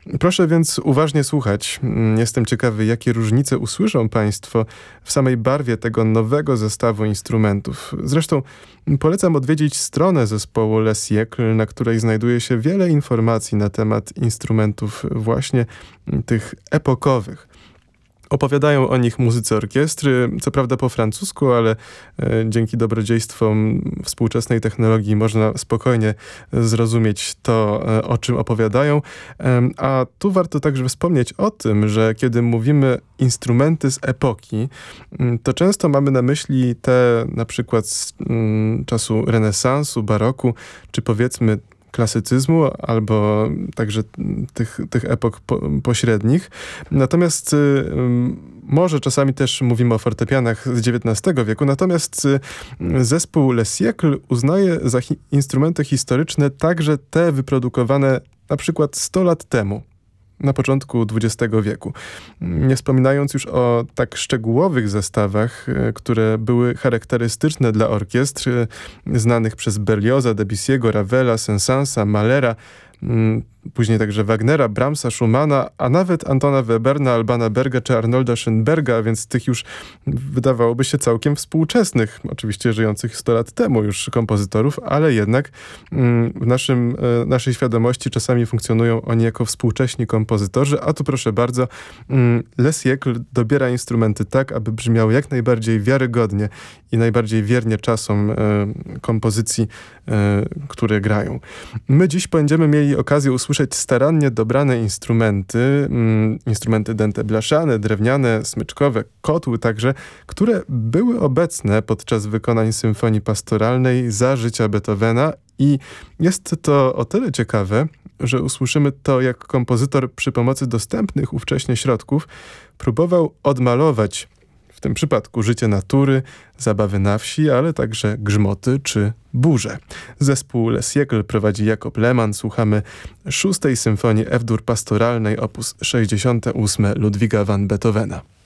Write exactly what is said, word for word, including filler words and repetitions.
Proszę więc uważnie słuchać. Jestem ciekawy, jakie różnice usłyszą Państwo w samej barwie tego nowego zestawu instrumentów. Zresztą polecam odwiedzić stronę zespołu Les Siècles, na której znajduje się wiele informacji na temat instrumentów właśnie tych epokowych. Opowiadają o nich muzycy orkiestry, co prawda po francusku, ale e, dzięki dobrodziejstwom współczesnej technologii można spokojnie zrozumieć to, e, o czym opowiadają. E, a tu warto także wspomnieć o tym, że kiedy mówimy instrumenty z epoki, m, to często mamy na myśli te na przykład z m, czasu renesansu, baroku, czy powiedzmy klasycyzmu, albo także tych, tych epok po, pośrednich. Natomiast y, może czasami też mówimy o fortepianach z dziewiętnastego wieku, natomiast y, zespół Les Siècles uznaje za hi- instrumenty historyczne także te wyprodukowane na przykład sto lat temu, na początku dwudziestego wieku. Nie wspominając już o tak szczegółowych zestawach, które były charakterystyczne dla orkiestr znanych przez Berlioza, Debussy'ego, Ravela, Saint-Saënsa, Mahlera, później także Wagnera, Brahmsa, Schumana, a nawet Antona Weberna, Albana Berga czy Arnolda Schönberga, a więc tych już wydawałoby się całkiem współczesnych, oczywiście żyjących sto lat temu już kompozytorów, ale jednak w naszym, naszej świadomości czasami funkcjonują oni jako współcześni kompozytorzy, a tu proszę bardzo, Les Siècles dobiera instrumenty tak, aby brzmiały jak najbardziej wiarygodnie i najbardziej wiernie czasom kompozycji, które grają. My dziś będziemy mieli okazję usłyszeć starannie dobrane instrumenty, mm, instrumenty dente blaszane, drewniane, smyczkowe, kotły także, które były obecne podczas wykonań symfonii pastoralnej za życia Beethovena i jest to o tyle ciekawe, że usłyszymy to, jak kompozytor przy pomocy dostępnych ówcześnie środków próbował odmalować w tym przypadku życie natury, zabawy na wsi, ale także grzmoty czy burze. Zespół Les Siècles prowadzi Jakob Lehmann. Słuchamy szóstej symfonii F-dur pastoralnej op. sześćdziesiąte ósme Ludwiga van Beethovena.